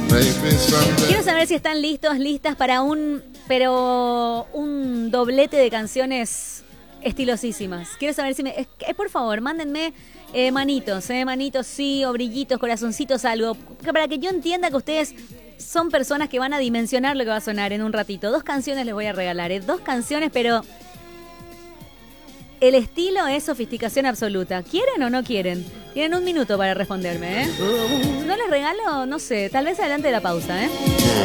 Quiero saber si están listas para un doblete de canciones estilosísimas. Quiero saber si por favor, mándenme manitos, sí, o brillitos, corazoncitos, algo, para que yo entienda que ustedes son personas que van a dimensionar lo que va a sonar en un ratito. 2 canciones les voy a regalar, 2 canciones, pero el estilo es sofisticación absoluta. ¿Quieren o no quieren? Tienen 1 minuto para responderme, ¿eh? ¿No les regalo? No sé, tal vez adelante de la pausa, ¿eh?